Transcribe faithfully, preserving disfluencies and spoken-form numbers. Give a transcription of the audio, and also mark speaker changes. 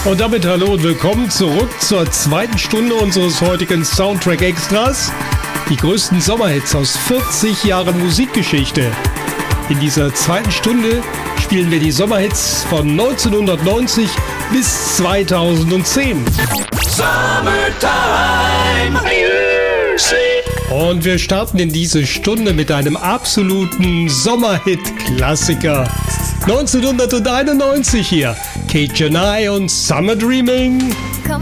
Speaker 1: Und damit hallo und willkommen zurück zur zweiten Stunde unseres heutigen Soundtrack Extras. Die größten Sommerhits aus vierzig Jahren Musikgeschichte. In dieser zweiten Stunde spielen wir die Sommerhits von neunzehnhundertneunzig bis zweitausendzehn. Summertime Music. Und wir starten in diese Stunde mit einem absoluten Sommerhit-Klassiker. neunzehnhunderteinundneunzig hier, Kate Janai und Summer Dreaming.
Speaker 2: Come